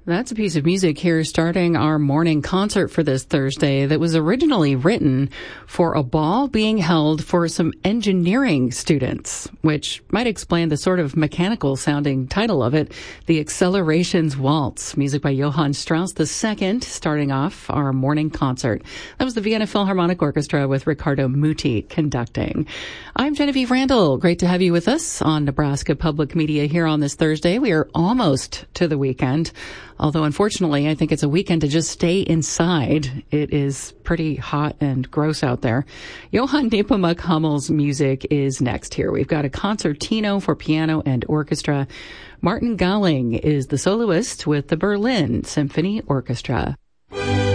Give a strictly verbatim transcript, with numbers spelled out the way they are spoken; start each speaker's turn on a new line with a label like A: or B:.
A: That's a piece of music here starting our morning concert for this Thursday that was originally written for a ball being held for some engineering students, which might explain the sort of mechanical sounding title of it, The Accelerations Waltz, music by Johann Strauss the Second, starting off our morning concert. That was the Vienna Philharmonic Orchestra with Riccardo Muti conducting. I'm Genevieve Randall. Great to have you with us on Nebraska Public Media here on this Thursday. We are almost to the weekend. Although, unfortunately, I think it's a weekend to just stay inside. It is pretty hot and gross out there. Johann Nepomuk Hummel's music is next here. We've got a concertino for piano and orchestra. Martin Galling is the soloist with the Berlin Symphony Orchestra.